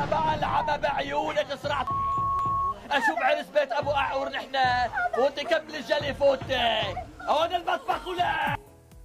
ما العب بعيونك صرعت اشوف عرس بيت ابو اعور نحن فوتي كمل الجلي فوتي هون المطبخ ولا.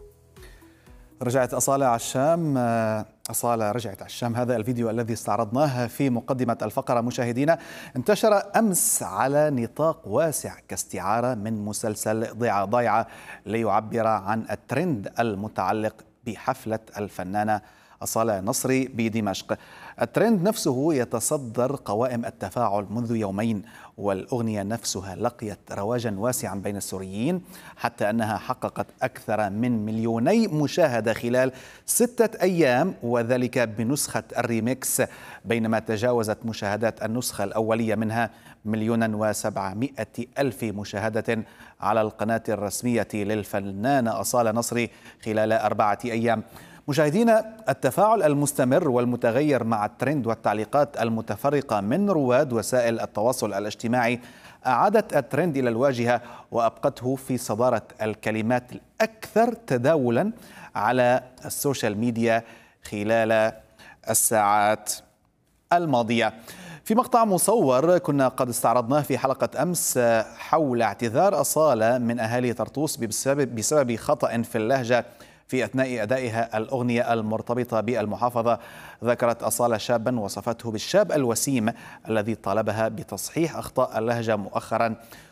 رجعت أصالة عشام. أصالة رجعت عشام. هذا الفيديو الذي استعرضناه في مقدمة الفقرة مشاهدينا انتشر أمس على نطاق واسع كاستعارة من مسلسل ضايعة ليعبر عن الترند المتعلق بحفلة الفنانة أصالة نصري بدمشق. الترند نفسه يتصدر قوائم التفاعل منذ يومين، والأغنية نفسها لقيت رواجا واسعا بين السوريين حتى أنها حققت أكثر من 2,000,000 مشاهدة خلال 6 أيام، وذلك بنسخة الريميكس، بينما تجاوزت مشاهدات النسخة الأولية منها 1,700,000 مشاهدة على القناة الرسمية للفنانة أصالة نصري خلال 4 أيام. مشاهدينا، التفاعل المستمر والمتغير مع الترند والتعليقات المتفرقة من رواد وسائل التواصل الاجتماعي أعادت الترند إلى الواجهة وأبقته في صدارة الكلمات الأكثر تداولا على السوشيال ميديا خلال الساعات الماضية. في مقطع مصور كنا قد استعرضناه في حلقة أمس حول اعتذار أصالة من أهالي طرطوس بسبب خطأ في اللهجة في أثناء أدائها الأغنية المرتبطة بالمحافظة. ذكرت أصالة شابا وصفته بالشاب الوسيم الذي طالبها بتصحيح أخطاء اللهجة مؤخرا،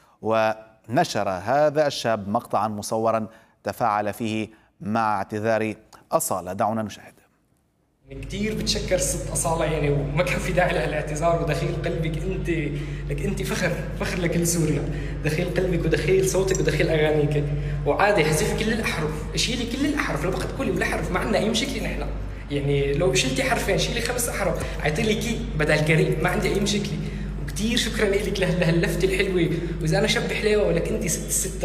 ونشر هذا الشاب مقطعا مصورا تفاعل فيه مع اعتذار أصالة. دعونا نشاهد. كثير بتشكر ست أصالة يعني، وما كان في داعي لها الاعتذار، ودخيل قلبك انت فخر لكل سوريا، دخيل قلبك ودخيل صوتك ودخيل اغانيك، وعادي حذفي كل الاحرف، شيلي كل الاحرف، لو بقى تقولي بالاحرف ما عندنا اي مشكله نحن، يعني لو شلتي حرفين شيلي 5 أحرف، اعطي لي كي بدل كريم، ما عندي اي مشكله. وكثير شكرا لك لهاللفته الحلوه، واذا انا شب حليوه ولك انت ست